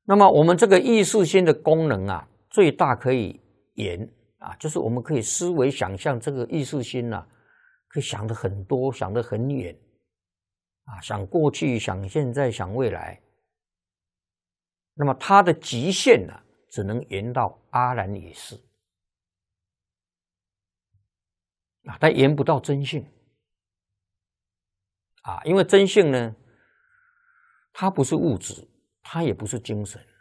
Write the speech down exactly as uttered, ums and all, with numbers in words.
那么我们这个意识心的功能啊，最大可以延啊，就是我们可以思维想象这个意识心啊，可以想得很多，想得很远啊，想过去，想现在，想未来。那么它的极限呢、啊，只能延到阿然也是啊，但延不到真性啊，因为真性呢，它不是物质，它也不是精神。